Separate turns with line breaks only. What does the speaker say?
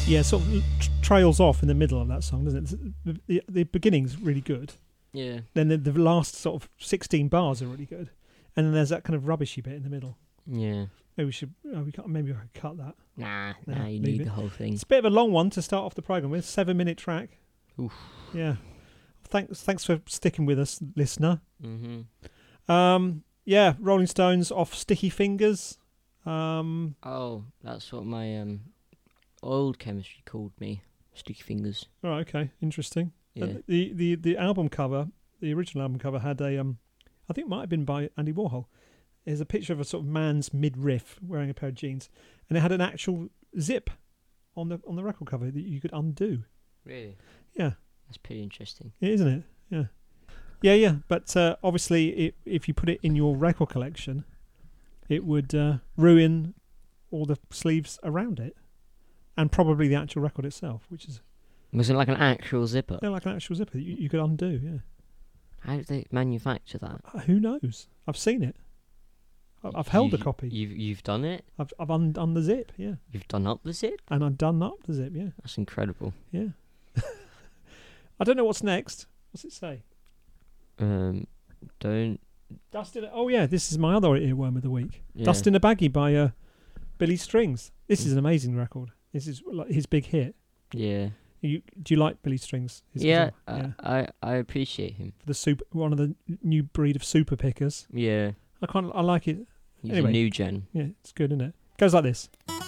Yeah, sort of trails off in the middle of that song, doesn't it? The beginning's really good.
Yeah.
Then the last sort of 16 bars are really good, and then there's that kind of rubbishy bit in the middle.
Yeah.
Maybe we should. Maybe I could cut that.
Nah, you
leave
need
it.
the whole thing.
It's a bit of a long one to start off the program with. 7-minute track.
Oof.
Yeah. Thanks for sticking with us, listener.
Mm-hmm.
Yeah, Rolling Stones off Sticky Fingers.
Oh, that's what my old chemistry called me. Sticky Fingers.
Oh, okay, interesting.
Yeah.
The album cover, the original album cover, had a I think it might have been by Andy Warhol. There's a picture of a sort of man's midriff wearing a pair of jeans, and it had an actual zip on the record cover that you could undo.
Really?
Yeah,
That's pretty interesting.
isn't it? Yeah, yeah. But obviously, if you put it in your record collection, it would ruin all the sleeves around it, and probably the actual record itself, which is
Was it like an actual zipper?
like an actual zipper that you could undo. Yeah.
How did they manufacture that?
Who knows? I've seen it. I've held a copy.
You've done it?
I've undone the zip, yeah.
You've done up the zip?
And I've done up the zip, yeah.
That's incredible.
Yeah. I don't know what's next. What's it say?
Don't...
Dust in a... Oh, yeah, this is my other earworm of the week.
Yeah.
Dust in a Baggie by Billy Strings. This is an amazing record. This is like his big hit.
Yeah.
Do you like Billy Strings?
Yeah,
yeah.
I appreciate him.
One of the new breed of super pickers.
Yeah.
I like it.
He's
Anyway.
a new gen.
Yeah, it's good, isn't it? Goes like this.